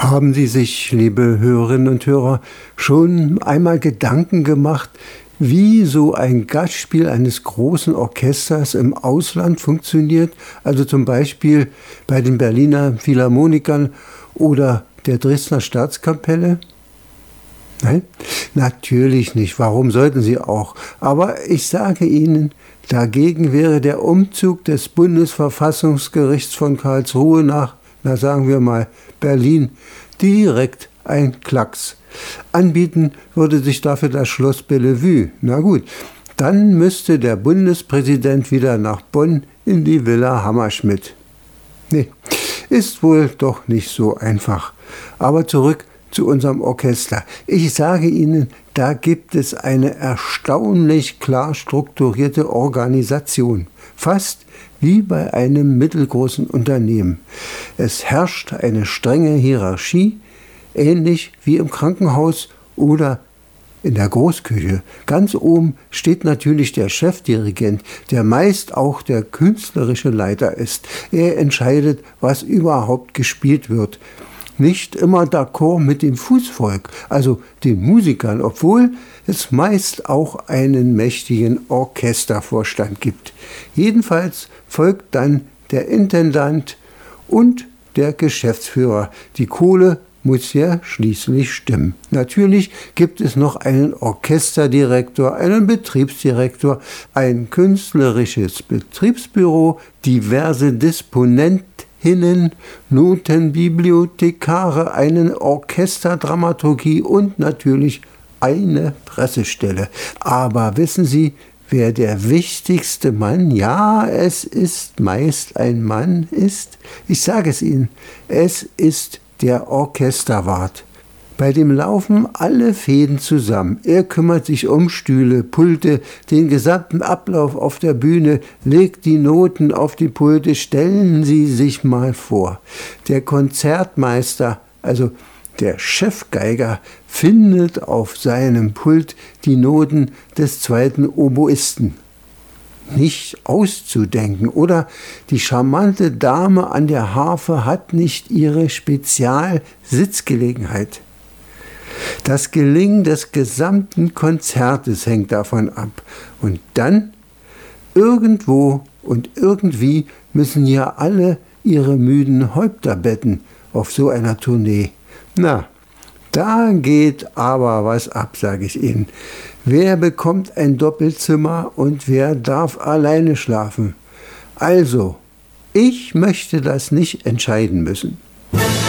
Haben Sie sich, liebe Hörerinnen und Hörer, schon einmal Gedanken gemacht, wie so ein Gastspiel eines großen Orchesters im Ausland funktioniert? Also zum Beispiel bei den Berliner Philharmonikern oder der Dresdner Staatskapelle? Nein, natürlich nicht. Warum sollten Sie auch? Aber ich sage Ihnen, dagegen wäre der Umzug des Bundesverfassungsgerichts von Karlsruhe nach, sagen wir mal, Berlin, direkt ein Klacks. Anbieten würde sich dafür das Schloss Bellevue. Na gut, dann müsste der Bundespräsident wieder nach Bonn in die Villa Hammerschmidt. Nee, ist wohl doch nicht so einfach. Aber zurück zu unserem Orchester. Ich sage Ihnen, da gibt es eine erstaunlich klar strukturierte Organisation. Fast wie bei einem mittelgroßen Unternehmen. Es herrscht eine strenge Hierarchie, ähnlich wie im Krankenhaus oder in der Großküche. Ganz oben steht natürlich der Chefdirigent, der meist auch der künstlerische Leiter ist. Er entscheidet, was überhaupt gespielt wird. Nicht immer d'accord mit dem Fußvolk, also den Musikern, obwohl es meist auch einen mächtigen Orchestervorstand gibt. Jedenfalls folgt dann der Intendant und der Geschäftsführer. Die Kohle muss ja schließlich stimmen. Natürlich gibt es noch einen Orchesterdirektor, einen Betriebsdirektor, ein künstlerisches Betriebsbüro, diverse Disponentinnen, Notenbibliothekare, eine Orchesterdramaturgie und natürlich eine Pressestelle. Aber wissen Sie, wer der wichtigste Mann, ja, es ist meist ein Mann, ist? Ich sage es Ihnen, es ist der Orchesterwart. Bei dem laufen alle Fäden zusammen. Er kümmert sich um Stühle, Pulte, den gesamten Ablauf auf der Bühne, legt die Noten auf die Pulte. Stellen Sie sich mal vor, der Konzertmeister, also der Chefgeiger, findet auf seinem Pult die Noten des zweiten Oboisten. Nicht auszudenken. Oder die charmante Dame an der Harfe hat nicht ihre Spezialsitzgelegenheit. Das Gelingen des gesamten Konzertes hängt davon ab. Und dann, irgendwo und irgendwie müssen ja alle ihre müden Häupter betten auf so einer Tournee. Na, da geht aber was ab, sage ich Ihnen. Wer bekommt ein Doppelzimmer und wer darf alleine schlafen? Also, ich möchte das nicht entscheiden müssen.